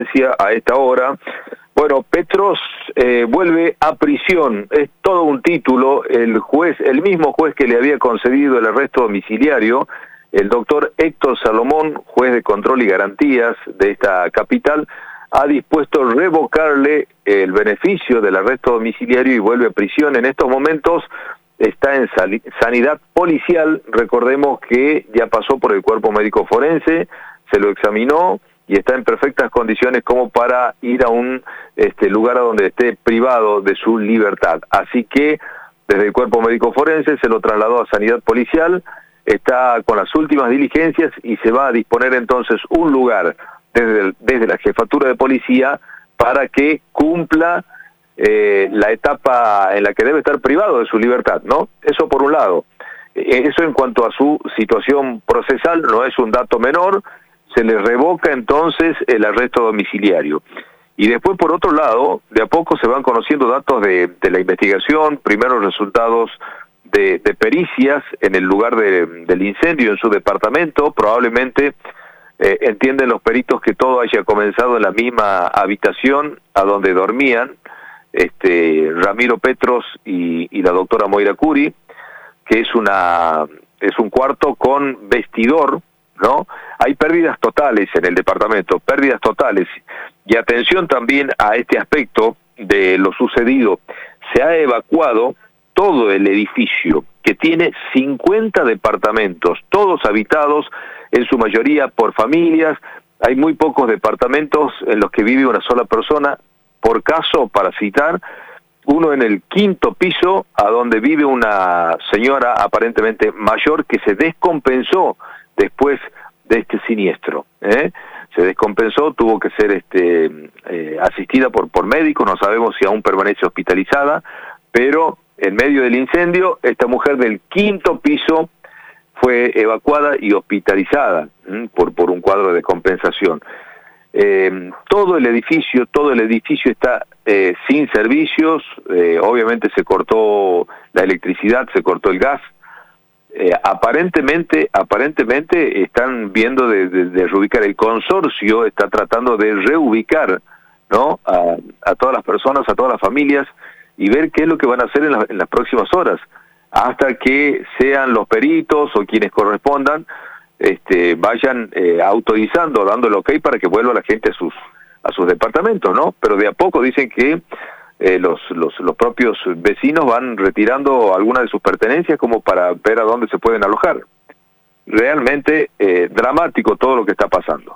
A esta hora. Bueno, Petros vuelve a prisión, es todo un título. El mismo juez que le había concedido el arresto domiciliario, el doctor Héctor Salomón, juez de control y garantías de esta capital, ha dispuesto revocarle el beneficio del arresto domiciliario y vuelve a prisión. En estos momentos está en sanidad policial. Recordemos que ya pasó por el cuerpo médico forense, se lo examinó y está en perfectas condiciones como para ir a un lugar a donde esté privado de su libertad. Así que desde el cuerpo médico forense se lo trasladó a sanidad policial, está con las últimas diligencias y se va a disponer entonces un lugar desde la jefatura de policía para que cumpla la etapa en la que debe estar privado de su libertad, ¿no? Eso por un lado. Eso en cuanto a su situación procesal, no es un dato menor. Se le revoca entonces el arresto domiciliario. Y después, por otro lado, de a poco se van conociendo datos de la investigación, primeros resultados de pericias en el lugar del incendio en su departamento. Probablemente entienden los peritos que todo haya comenzado en la misma habitación a donde dormían Ramiro Petros y la doctora Moira Curi, que es un cuarto con vestidor, ¿no? Hay pérdidas totales en el departamento, pérdidas totales. Y atención también a este aspecto de lo sucedido. Se ha evacuado todo el edificio, que tiene 50 departamentos, todos habitados, en su mayoría por familias. Hay muy pocos departamentos en los que vive una sola persona. Por caso, para citar, uno en el 5º piso, a donde vive una señora aparentemente mayor que se descompensó después de este siniestro. Se descompensó, tuvo que ser asistida por médicos, no sabemos si aún permanece hospitalizada, pero en medio del incendio, esta mujer del 5º piso fue evacuada y hospitalizada por un cuadro de descompensación. Todo el edificio está sin servicios. Obviamente se cortó la electricidad, se cortó el gas. Aparentemente están viendo de reubicar. El consorcio está tratando de reubicar, ¿no?, a todas las personas, a todas las familias, y ver qué es lo que van a hacer en las próximas horas, hasta que sean los peritos o quienes correspondan vayan autorizando, dando el ok para que vuelva la gente a sus departamentos, ¿no? Pero de a poco dicen que los propios vecinos van retirando algunas de sus pertenencias como para ver a dónde se pueden alojar. Realmente dramático todo lo que está pasando.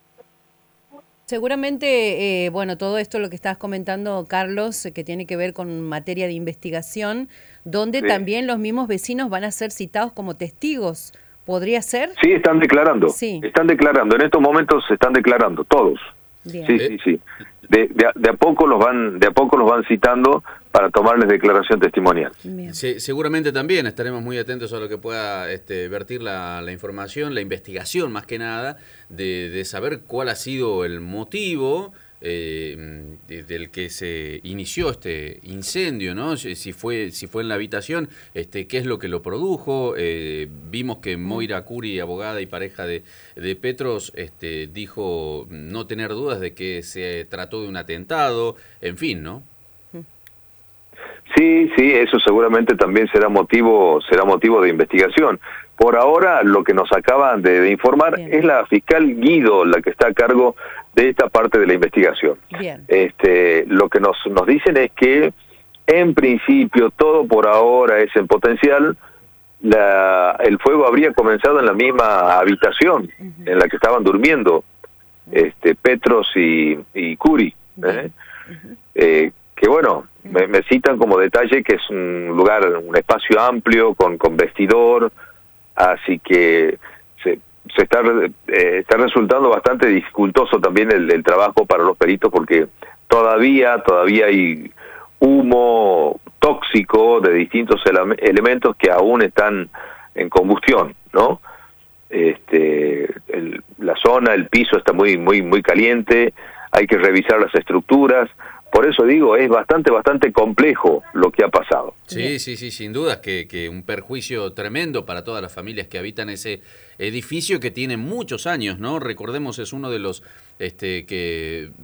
Seguramente, bueno, todo esto lo que estás comentando, Carlos, que tiene que ver con materia de investigación, donde sí, también los mismos vecinos van a ser citados como testigos. ¿Podría ser? Sí, están declarando. Sí. Están declarando. En estos momentos se están declarando todos. Bien. Sí. De a poco los van citando para tomarles declaración testimonial. Sí, seguramente también estaremos muy atentos a lo que pueda vertir la información, la investigación más que nada, de saber cuál ha sido el motivo del que se inició este incendio, ¿no? Si fue en la habitación, qué es lo que lo produjo. Vimos que Moira Curi, abogada y pareja de Petros, dijo no tener dudas de que se trató de un atentado, en fin, ¿no? Sí, eso seguramente también será motivo de investigación. Por ahora, lo que nos acaban de informar Bien. Es la fiscal Guido la que está a cargo de esta parte de la investigación. Bien. Lo que nos dicen es que, en principio, todo por ahora es en potencial. El fuego habría comenzado en la misma habitación en la que estaban durmiendo Petros y Curi. Que bueno, me citan como detalle que es un lugar, un espacio amplio con vestidor, así que se está resultando bastante dificultoso también el trabajo para los peritos, porque todavía hay humo tóxico de distintos elementos que aún están en combustión, ¿no? La zona, el piso está muy caliente, hay que revisar las estructuras. por eso digo, es bastante complejo lo que ha pasado. Sí, sin duda, que un perjuicio tremendo para todas las familias que habitan ese edificio que tiene muchos años, ¿no? Recordemos, es uno de los que